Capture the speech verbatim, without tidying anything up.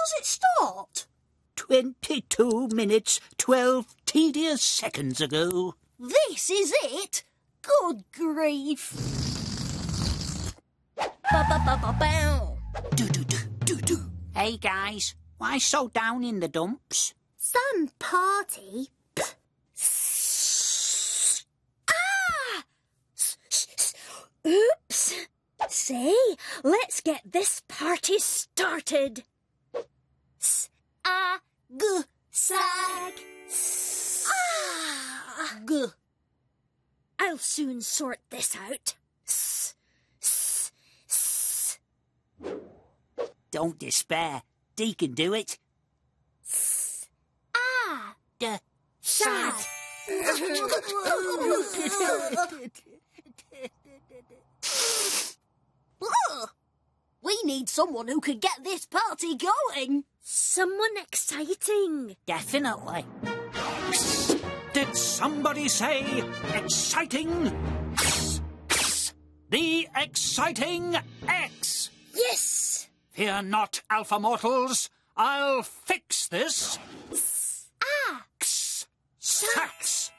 does it start? Twenty-two minutes, twelve tedious seconds ago. This is it? Good grief. Ba-ba-ba-ba-bow. Do-do-do-do-do. Hey, guys, why so down in the dumps? Some party. Ah! Oops. Say, let's get this party started. Ah, g, Sag. Ah! g. I'll soon sort this out. Don't despair. Dee can do it. Ah! D. Sag. Ugh. We need someone who can get this party going. Someone exciting. Definitely. Did somebody say exciting? The exciting X! Yes! Fear not, Alpha Mortals. I'll fix this. Ah! Sax!